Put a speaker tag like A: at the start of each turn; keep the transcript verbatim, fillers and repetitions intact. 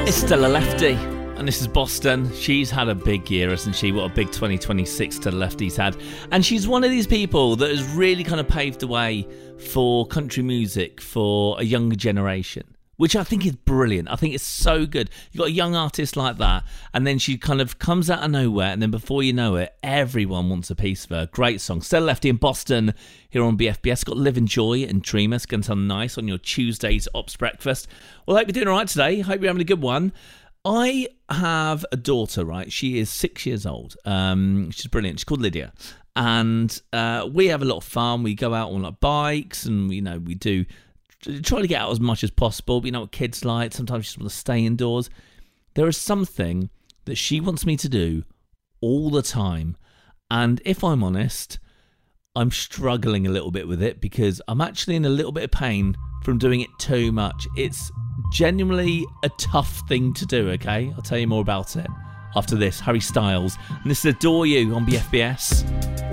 A: It's Stella Lefty, and this is Boston. She's had a big year, hasn't she? What a big twenty twenty-six Stella Lefty's had. And she's one of these people that has really kind of paved the way for country music for a younger generation, which I think is brilliant. I think it's so good. You've got a young artist like that, and then she kind of comes out of nowhere, and then before you know it, everyone wants a piece of her. Great song. Stella Lefty in Boston here on B F B S. Got Live, Enjoy and Dreamer. It's going to sound nice on your Tuesday's Ops Breakfast. Well, I hope you're doing all right today. Hope you're having a good one. I have a daughter, right? She is six years old. Um, she's brilliant. She's called Lydia. And uh, we have a lot of fun. We go out on like bikes, and, you know, we do try to get out as much as possible. But you know what kids like. Sometimes you just want to stay indoors. There is something that she wants me to do all the time. And if I'm honest, I'm struggling a little bit with it because I'm actually in a little bit of pain from doing it too much. It's genuinely a tough thing to do, okay? I'll tell you more about it after this. Harry Styles. And this is Adore You on B F B S.